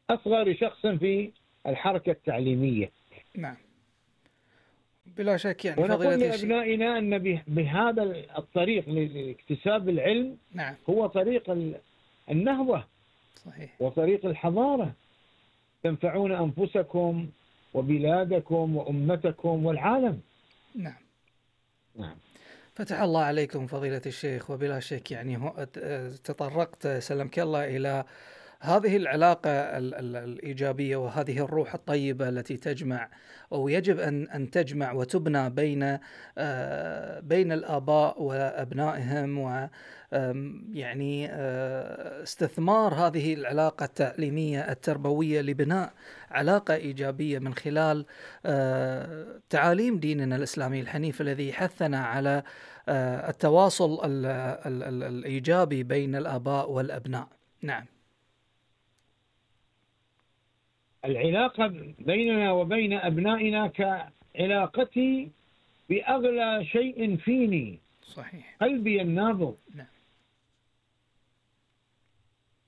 أصغر شخص في الحركة التعليمية. نعم، بلا شك يعني ونقول فضيلة الشيخ. لأبنائنا أن بهذا الطريق لاكتساب العلم نعم، هو طريق النهضة صحيح. وطريق الحضارة، تنفعون أنفسكم وبلادكم وأمتكم والعالم. نعم، نعم. فتح الله عليكم فضيلة الشيخ. وبلا شك يعني تطرقت سلمك الله إلى هذه العلاقة الإيجابية وهذه الروح الطيبة التي تجمع، أو يجب أن تجمع وتبنى بين الآباء وأبنائهم، و يعني استثمار هذه العلاقة التعليمية التربوية لبناء علاقة إيجابية من خلال تعاليم ديننا الإسلامي الحنيف الذي حثنا على التواصل الإيجابي بين الآباء والأبناء. نعم. العلاقة بيننا وبين أبنائنا كعلاقتي بأغلى شيء فيني، صحيح. قلبي النابض. نعم.